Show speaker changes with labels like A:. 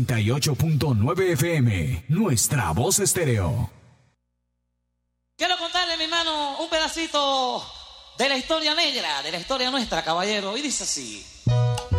A: 88.9 FM, nuestra voz estéreo.
B: Quiero contarle, mi hermano, un pedacito de la historia negra, de la historia nuestra, caballero. Y dice así.